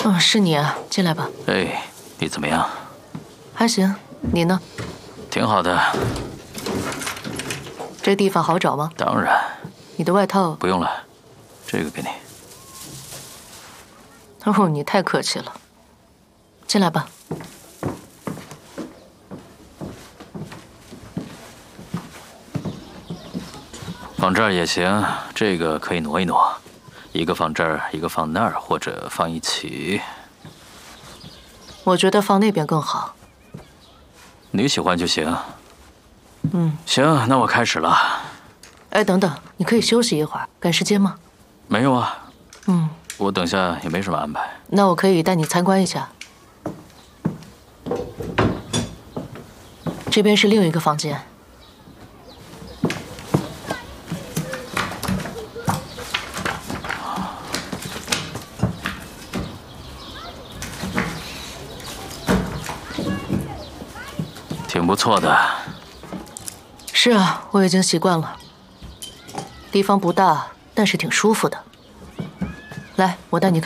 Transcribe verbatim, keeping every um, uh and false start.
嗯，是你啊，进来吧。 哎，你怎么样？ 还行，你呢？ 挺好的。 这地方好找吗？ 当然。 你的外套不用了，这个给你。 哦，你太客气了。进来吧。 放这儿也行，这个可以挪一挪，一个放这儿，一个放那儿，或者放一起。 我觉得放那边更好。 你喜欢就行。 嗯， 行，那我开始了。 哎，等等，你可以休息一会儿，赶时间吗？ 没有啊。 嗯， 我等下也没什么安排。 那我可以带你参观一下。这边是另一个房间。 挺不错的。 是啊，我已经习惯了。地方不大，但是挺舒服的。来，我带你看。